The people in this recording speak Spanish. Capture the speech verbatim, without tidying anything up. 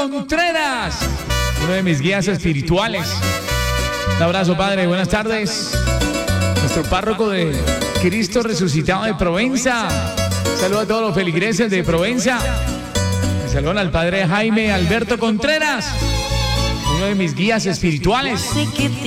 Contreras, uno de mis guías espirituales. Un abrazo, padre, buenas tardes. Nuestro párroco de Cristo Resucitado de Provenza. Saludo a todos los feligreses de Provenza. Me saludan al padre Jaime Alberto Contreras, uno de mis guías espirituales.